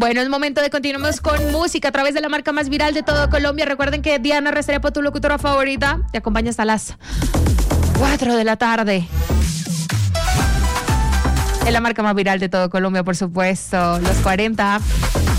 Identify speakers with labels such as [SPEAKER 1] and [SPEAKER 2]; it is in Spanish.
[SPEAKER 1] Bueno, es momento de continuamos con música a través de la marca más viral de todo Colombia. Recuerden que Diana Restrepo, tu locutora favorita, te acompaña hasta las 4 de la tarde. Es la marca más viral de todo Colombia, por supuesto. Los 40.